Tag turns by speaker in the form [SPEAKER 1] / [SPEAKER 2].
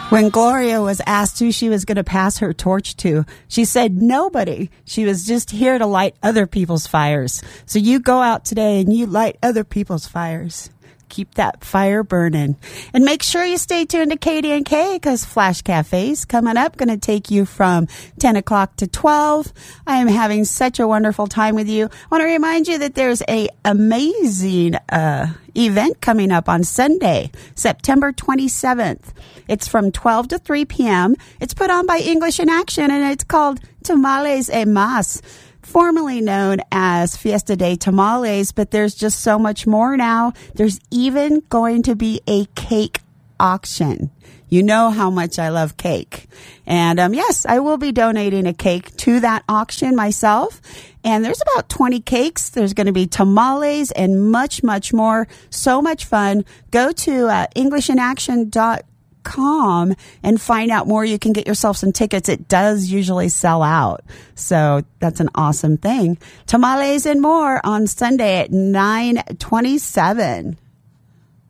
[SPEAKER 1] When Gloria was asked who she was going to pass her torch to, she said nobody. She was just here to light other people's fires. So you go out today and you light other people's fires. Keep that fire burning. And make sure you stay tuned to KDNK because Flash Cafe's coming up. Going to take you from 10 o'clock to 12. I am having such a wonderful time with you. I want to remind you that there's a amazing event coming up on Sunday, September 27th. It's from 12 to 3 p.m. It's put on by English in Action, and it's called Tamales y Más, formerly known as Fiesta de Tamales, but there's just so much more now. There's even going to be a cake auction. You know how much I love cake. And yes, I will be donating a cake to that auction myself. And there's about 20 cakes. There's going to be tamales and much, much more. So much fun. Go to EnglishinAction.com and find out more. You can get yourself some tickets. It does usually sell out. So that's an awesome thing. Tamales and more on Sunday at 9:27.